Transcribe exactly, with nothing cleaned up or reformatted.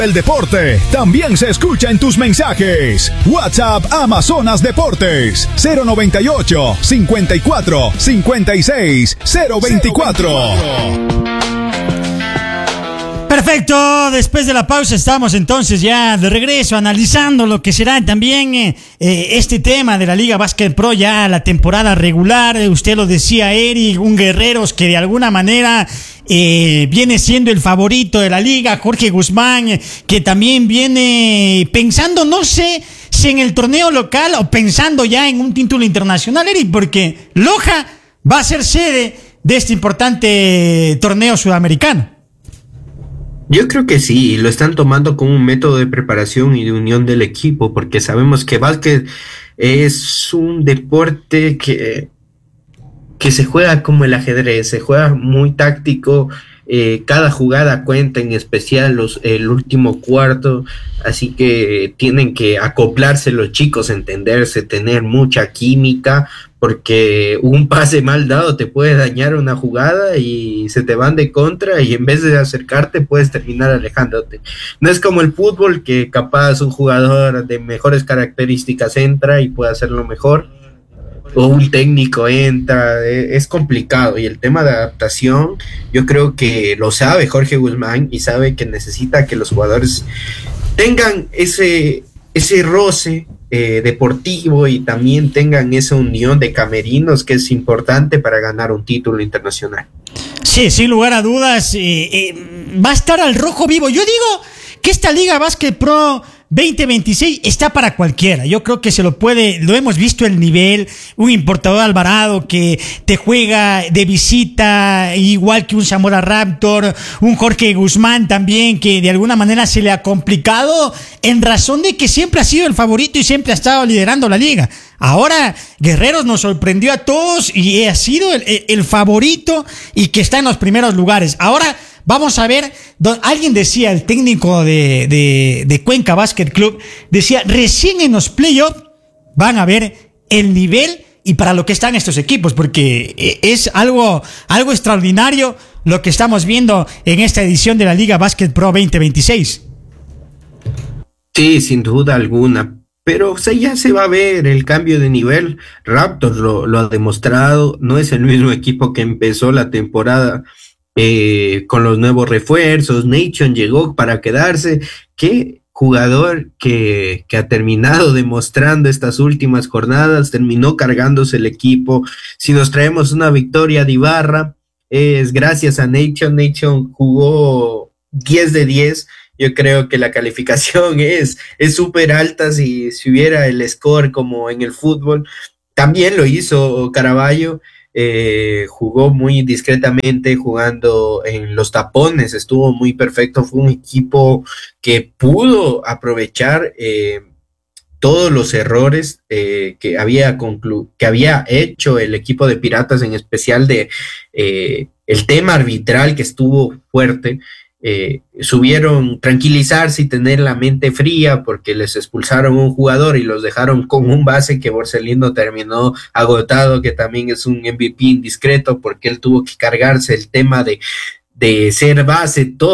El deporte también se escucha en tus mensajes. WhatsApp Amazonas Deportes cero noventa y ocho, cincuenta y cuatro, cincuenta y seis, cero veinticuatro. Perfecto, después de la pausa estamos entonces ya de regreso analizando lo que será también eh, este tema de la Liga Básquet Pro, ya la temporada regular. Usted lo decía, Eric, un Guerreros que de alguna manera eh, viene siendo el favorito de la liga, Jorge Guzmán, eh, que también viene pensando, no sé si en el torneo local o pensando ya en un título internacional, Eric, porque Loja va a ser sede de este importante torneo sudamericano. Yo creo que sí, lo están tomando como un método de preparación y de unión del equipo, porque sabemos que básquet es un deporte que, que se juega como el ajedrez, se juega muy táctico, eh, cada jugada cuenta, en especial los, el último cuarto, así que tienen que acoplarse los chicos, entenderse, tener mucha química, porque un pase mal dado te puede dañar una jugada y se te van de contra y en vez de acercarte puedes terminar alejándote. No es como el fútbol, que capaz un jugador de mejores características entra y puede hacerlo mejor, o un técnico entra, es complicado, y el tema de adaptación yo creo que lo sabe Jorge Guzmán y sabe que necesita que los jugadores tengan ese, ese roce Eh, deportivo y también tengan esa unión de camerinos que es importante para ganar un título internacional. Sí, sin lugar a dudas, eh, eh, va a estar al rojo vivo. Yo digo que esta Liga Básquet Pro veinte veintiséis está para cualquiera. Yo creo que se lo puede, lo hemos visto el nivel, un Importador Alvarado que te juega de visita igual que un Zamora Raptor, un Jorge Guzmán también que de alguna manera se le ha complicado en razón de que siempre ha sido el favorito y siempre ha estado liderando la liga. Ahora Guerreros nos sorprendió a todos y ha sido el, el, el favorito y que está en los primeros lugares. Ahora vamos a ver, don, alguien decía, el técnico de, de, de Cuenca Básquet Club, decía, recién en los playoffs van a ver el nivel y para lo que están estos equipos, porque es algo, algo extraordinario lo que estamos viendo en esta edición de la Liga Básquet Pro veinte veintiséis. Sí, sin duda alguna, pero o sea, ya se va a ver el cambio de nivel. Raptors lo, lo ha demostrado, no es el mismo equipo que empezó la temporada Eh, con los nuevos refuerzos. Nation llegó para quedarse. Qué jugador que, que ha terminado demostrando estas últimas jornadas, terminó cargándose el equipo. Si nos traemos una victoria de Ibarra, es gracias a Nation. Nation jugó diez de diez. Yo creo que la calificación es es súper alta si, si hubiera el score como en el fútbol. También lo hizo Caraballo. Eh, jugó muy discretamente, jugando en los tapones, estuvo muy perfecto. Fue un equipo que pudo aprovechar eh, todos los errores eh, que había conclu- que había hecho el equipo de Piratas, en especial de eh, el tema arbitral que estuvo fuerte. Eh, subieron tranquilizarse y tener la mente fría porque les expulsaron un jugador y los dejaron con un base que Borselino terminó agotado, que también es un M V P indiscreto porque él tuvo que cargarse el tema de, de ser base todo